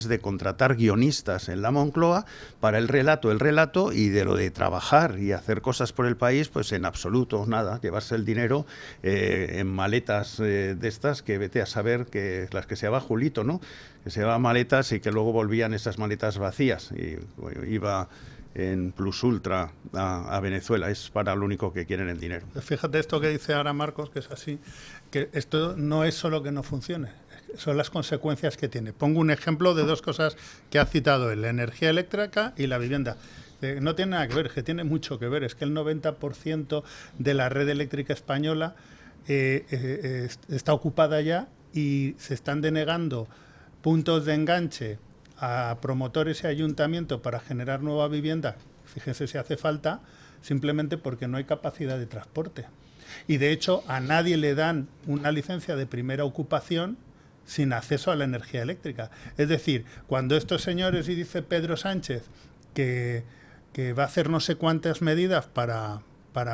de contratar guionistas en la Moncloa para el relato, y de lo de trabajar y hacer cosas por el país, pues en absoluto nada, llevarse el dinero en maletas de estas que vete a saber, que las que se llevaba Julito, ¿no? Que se llevaban maletas y que luego volvían esas maletas vacías y iba en plus ultra a Venezuela. Es para lo único que quieren el dinero. Fíjate esto que dice ahora Marcos, que es así, que esto no es solo que no funcione, son las consecuencias que tiene. Pongo un ejemplo de dos cosas que ha citado él, la energía eléctrica y la vivienda. No tiene nada que ver, es que tiene mucho que ver. Es que el 90% de la red eléctrica española está ocupada ya y se están denegando puntos de enganche a promotores y ayuntamientos para generar nueva vivienda, fíjense si hace falta, simplemente porque no hay capacidad de transporte. Y de hecho a nadie le dan una licencia de primera ocupación sin acceso a la energía eléctrica. Es decir, cuando estos señores, y dice Pedro Sánchez, que va a hacer no sé cuántas medidas para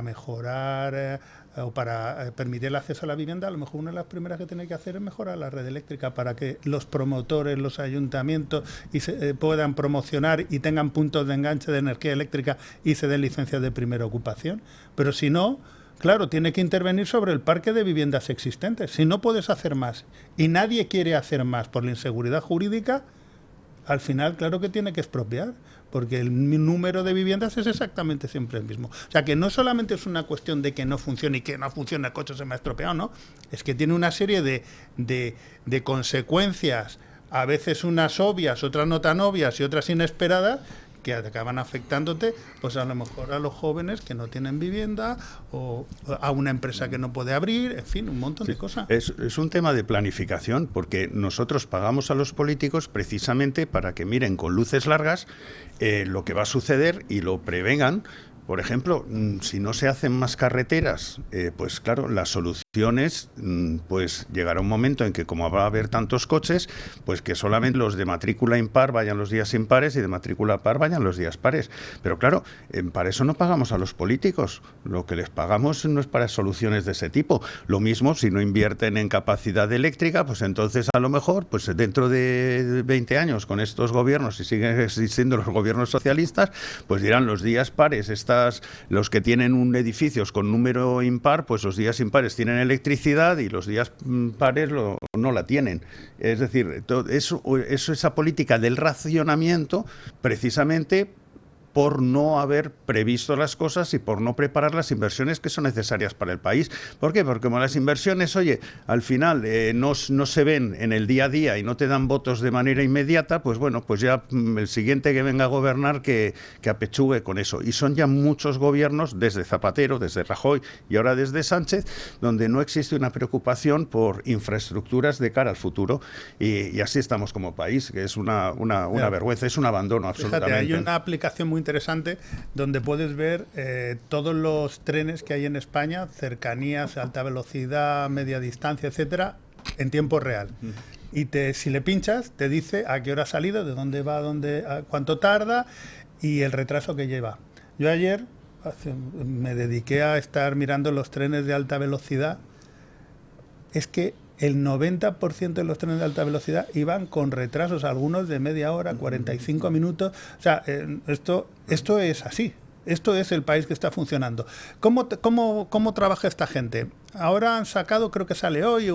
mejorar o para permitir el acceso a la vivienda, a lo mejor una de las primeras que tiene que hacer es mejorar la red eléctrica para que los promotores, los ayuntamientos puedan promocionar y tengan puntos de enganche de energía eléctrica y se den licencias de primera ocupación. Pero si no, claro, tiene que intervenir sobre el parque de viviendas existentes. Si no puedes hacer más y nadie quiere hacer más por la inseguridad jurídica, al final, claro que tiene que expropiar, porque el número de viviendas es exactamente siempre el mismo. O sea, que no solamente es una cuestión de que no funcione y que no funcione el coche se me ha estropeado, ¿no? Es que tiene una serie de consecuencias, a veces unas obvias, otras no tan obvias y otras inesperadas, que acaban afectándote, pues a lo mejor a los jóvenes que no tienen vivienda o a una empresa que no puede abrir, en fin, un montón de cosas. Es un tema de planificación, porque nosotros pagamos a los políticos precisamente para que miren con luces largas lo que va a suceder y lo prevengan. Por ejemplo, si no se hacen más carreteras, pues claro, las soluciones, pues llegará un momento en que como va a haber tantos coches, pues que solamente los de matrícula impar vayan los días impares y de matrícula par vayan los días pares. Pero claro, para eso no pagamos a los políticos. Lo que les pagamos no es para soluciones de ese tipo. Lo mismo, si no invierten en capacidad eléctrica, pues entonces a lo mejor, pues dentro de 20 años con estos gobiernos, si siguen existiendo los gobiernos socialistas, pues dirán los días pares, los que tienen un edificio con número impar, pues los días impares tienen electricidad y los días pares no la tienen. Es decir, esa política del racionamiento, precisamente por no haber previsto las cosas y por no preparar las inversiones que son necesarias para el país. ¿Por qué? Porque como las inversiones, oye, al final no se ven en el día a día y no te dan votos de manera inmediata, pues bueno, pues ya el siguiente que venga a gobernar que apechugue con eso. Y son ya muchos gobiernos, desde Zapatero, desde Rajoy y ahora desde Sánchez, donde no existe una preocupación por infraestructuras de cara al futuro. Y así estamos como país, que es una vergüenza, es un abandono absolutamente. Fíjate, hay una aplicación muy interesante donde puedes ver todos los trenes que hay en España, cercanías, alta velocidad, media distancia, etcétera, en tiempo real. Y si le pinchas, te dice a qué hora ha salido, de dónde va, cuánto tarda y el retraso que lleva. Yo ayer me dediqué a estar mirando los trenes de alta velocidad. Es que el 90% de los trenes de alta velocidad iban con retrasos, algunos de media hora, 45 minutos. O sea, esto es así. Esto es el país que está funcionando. ¿Cómo trabaja esta gente? Ahora han sacado, creo que sale hoy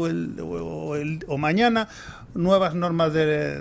o mañana, nuevas normas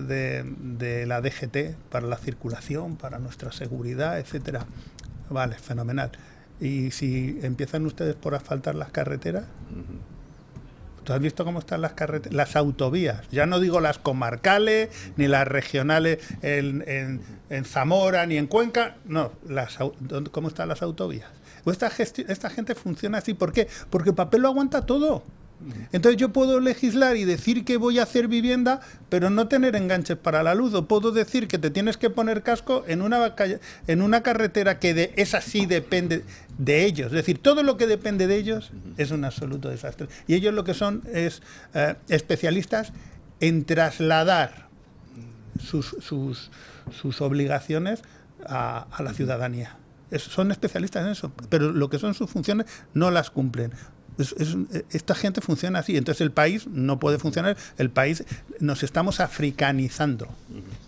de la DGT para la circulación, para nuestra seguridad, etcétera. Vale, fenomenal. ¿Y si empiezan ustedes por asfaltar las carreteras? ¿Tú has visto cómo están las autovías? Ya no digo las comarcales, ni las regionales en Zamora, ni en Cuenca. No, ¿cómo están las autovías? Esta gente funciona así. ¿Por qué? Porque el papel lo aguanta todo. Entonces yo puedo legislar y decir que voy a hacer vivienda, pero no tener enganches para la luz. O puedo decir que te tienes que poner casco en una carretera que esa sí depende de ellos. Es decir, todo lo que depende de ellos es un absoluto desastre. Y ellos lo que son es especialistas en trasladar sus obligaciones a la ciudadanía. Son especialistas en eso, pero lo que son sus funciones no las cumplen. Esta gente funciona así, entonces el país no puede funcionar, el país nos estamos africanizando.